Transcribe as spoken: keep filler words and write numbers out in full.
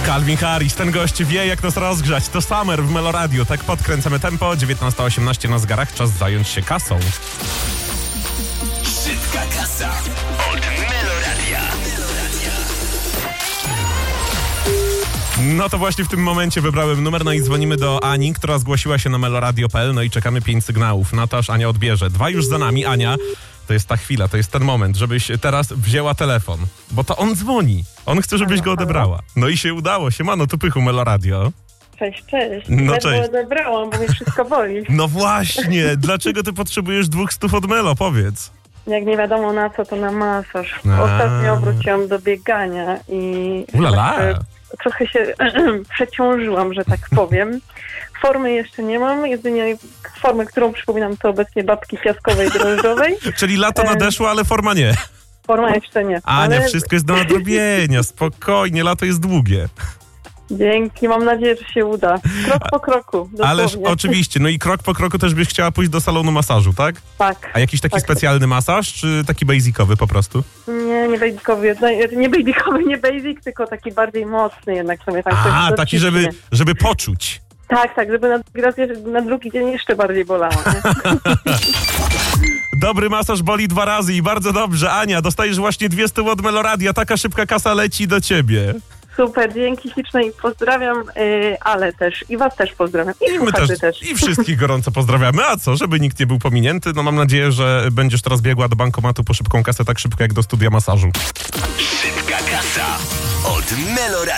Calvin Harris, ten gość wie, jak nas rozgrzać. To Summer w Melo Radio. Tak podkręcamy tempo. dziewiętnasta osiemnaście na zegarach. Czas zająć się kasą. Szybka kasa od Melo Radia. No to właśnie w tym momencie wybrałem numer, no i dzwonimy do Ani, która zgłosiła się na meloradio kropka p l, no i czekamy pięć sygnałów na to, aż Ania odbierze. Dwa już za nami. Ania, to jest ta chwila, to jest ten moment, żebyś teraz wzięła telefon, bo to on dzwoni. On chce, żebyś go odebrała. No i się udało. Siemano, tu Pychu, Melo Radio. Cześć, cześć. No Ledwo cześć. odebrałam, bo mnie wszystko boli. No właśnie, dlaczego ty potrzebujesz dwóch stów od Melo, powiedz. Jak nie wiadomo na co, to na masaż. A. Ostatnio wróciłam do biegania i Ulala. tak, trochę się przeciążyłam, że tak powiem. Formy jeszcze nie mam, jedynie formę, którą przypominam, to obecnie babki piaskowej i drożdżowej. Czyli lato nadeszło, ale forma nie. Forma jeszcze nie. Ania, ale wszystko jest do nadrobienia, spokojnie, lato jest długie. dzięki, mam nadzieję, że się uda. Krok po kroku, dosłownie. Ależ oczywiście, no i krok po kroku też byś chciała pójść do salonu masażu, tak? Tak. A jakiś taki tak, specjalny masaż, czy taki basicowy po prostu? Nie, nie basicowy, nie basicowy, nie basic, tylko taki bardziej mocny jednak sobie tak. A, coś taki, żeby, docisnie. żeby poczuć. Tak, tak, żeby na drugi, raz, jeszcze- na drugi dzień jeszcze bardziej bolało. Nie? Dobry masaż boli dwa razy i bardzo dobrze. Ania, dostajesz właśnie dwie stówy od Melo Radia. Taka szybka kasa leci do ciebie. Super, dzięki śliczne i pozdrawiam, yy, ale też i was też pozdrawiam. I, I my słuchaczy też, też. i wszystkich gorąco pozdrawiamy. A co, żeby nikt nie był pominięty, no mam nadzieję, że będziesz teraz biegła do bankomatu po szybką kasę tak szybko jak do studia masażu. Szybka kasa od Melo Radia.